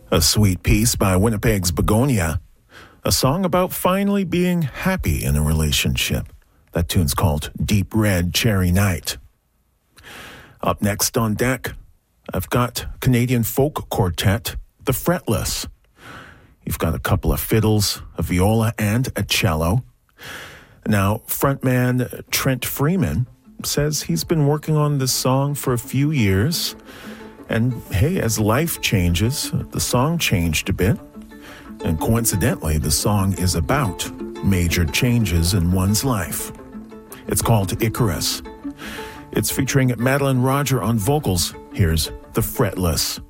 A sweet piece by Winnipeg's Begonia. A song about finally being happy in a relationship. That tune's called Deep Red Cherry Night. Up next on deck, I've got Canadian folk quartet, The Fretless. You've got a couple of fiddles, a viola, and a cello. Now, frontman Trent Freeman says he's been working on this song for a few years. And hey, as life changes, the song changed a bit. And coincidentally, the song is about major changes in one's life. It's called Icarus. It's featuring Madeline Roger on vocals. Here's The Fretless.